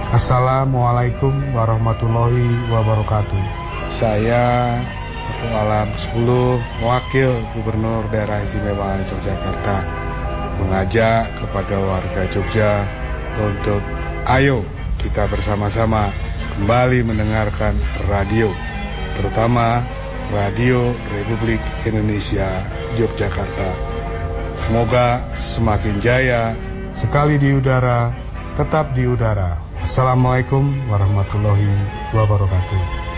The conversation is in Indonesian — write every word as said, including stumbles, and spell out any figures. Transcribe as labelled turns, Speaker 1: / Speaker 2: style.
Speaker 1: Assalamualaikum warahmatullahi wabarakatuh.
Speaker 2: Saya Aku Alam sepuluh, Wakil Gubernur Daerah Istimewa Yogyakarta, mengajak kepada warga Jogja untuk ayo kita bersama-sama kembali mendengarkan radio, terutama Radio Republik Indonesia Yogyakarta. Semoga semakin jaya, sekali di udara, tetap di udara. Assalamualaikum warahmatullahi wabarakatuh.